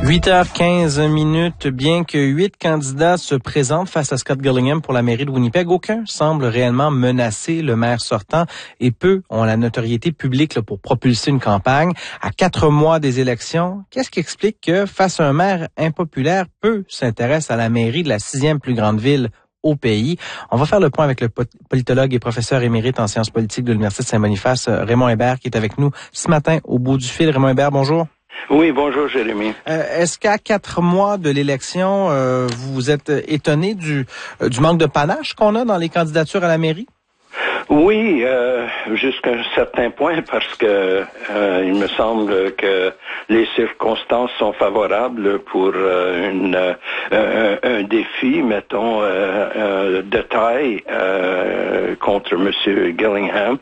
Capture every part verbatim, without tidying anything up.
huit heures quinze minutes, bien que huit candidats se présentent face à Scott Gillingham pour la mairie de Winnipeg, aucun semble réellement menacer le maire sortant et peu ont la notoriété publique là, pour propulser une campagne. À quatre mois des élections, qu'est-ce qui explique que, face à un maire impopulaire, peu s'intéressent à la mairie de la sixième plus grande ville au pays? On va faire le point avec le politologue et professeur émérite en sciences politiques de l'Université de Saint-Boniface, Raymond Hébert, qui est avec nous ce matin au bout du fil. Raymond Hébert, bonjour. Oui, bonjour Jérémy. Euh, est-ce qu'à quatre mois de l'élection, euh, vous êtes étonné du, euh, du manque de panache qu'on a dans les candidatures à la mairie? Oui, euh, jusqu'à un certain point, parce que euh, il me semble que les circonstances sont favorables pour euh, une, euh, un, un défi, mettons, euh, euh, de taille euh, contre M. Gillingham,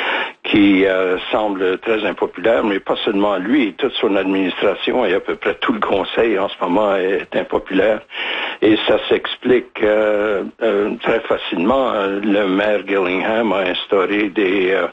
qui euh, semble très impopulaire, mais pas seulement lui, toute son administration et à peu près tout le conseil en ce moment est impopulaire. Et ça s'explique euh, euh, très facilement. Le maire Gillingham a instauré des euh,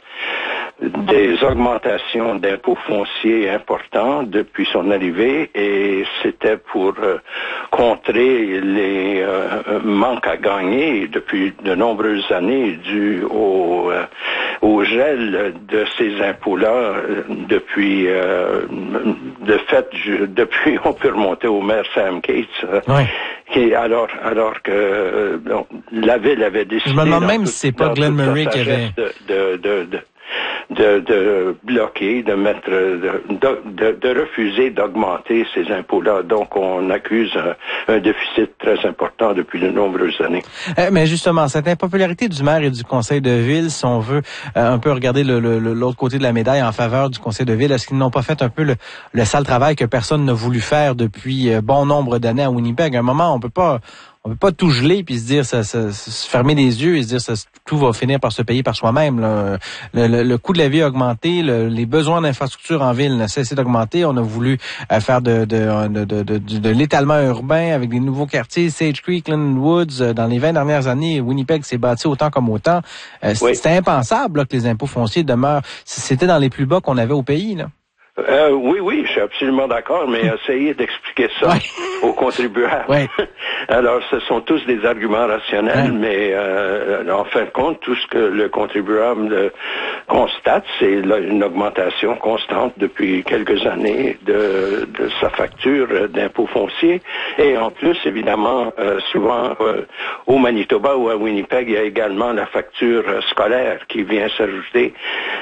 des augmentations d'impôts fonciers importants depuis son arrivée, et c'était pour euh, contrer les euh, manques à gagner depuis de nombreuses années dus au euh, au gel de ces impôts-là euh, depuis euh, de fait je, depuis on peut remonter au maire Sam Cates. Euh, oui. Qui, alors, alors que euh, bon, la ville avait décidé... Je me demande même si c'est pas Glenn Murray qui avait... De, de, de, de, de, de bloquer, de mettre, de, de, de refuser d'augmenter ces impôts-là. Donc, on accuse un, un déficit très important depuis de nombreuses années. Euh, mais justement, cette impopularité du maire et du conseil de ville, si on veut euh, un peu regarder le, le, l'autre côté de la médaille en faveur du conseil de ville, est-ce qu'ils n'ont pas fait un peu le, le sale travail que personne n'a voulu faire depuis euh, bon nombre d'années à Winnipeg? À un moment, on peut pas... On peut pas tout geler puis se dire, ça, ça, se fermer les yeux et se dire, ça, tout va finir par se payer par soi-même. Là. Le, le, le coût de la vie a augmenté, le, les besoins d'infrastructures en ville n'ont cessé d'augmenter. On a voulu euh, faire de, de, de, de, de, de, de l'étalement urbain avec des nouveaux quartiers, Sage Creek, Lynn Woods. Dans les vingt dernières années, Winnipeg s'est bâti autant comme autant. Euh, oui. C'était impensable là, que les impôts fonciers demeurent. C'était dans les plus bas qu'on avait au pays, là. Euh, oui, oui, je suis absolument d'accord, mais essayez d'expliquer ça ouais. aux contribuables. Ouais. Alors, ce sont tous des arguments rationnels, ouais. mais euh, en fin de compte, tout ce que le contribuable euh, constate, c'est là, une augmentation constante depuis quelques années de, de sa facture d'impôts fonciers. Et en plus, évidemment, euh, souvent euh, au Manitoba ou à Winnipeg, il y a également la facture scolaire qui vient s'ajouter.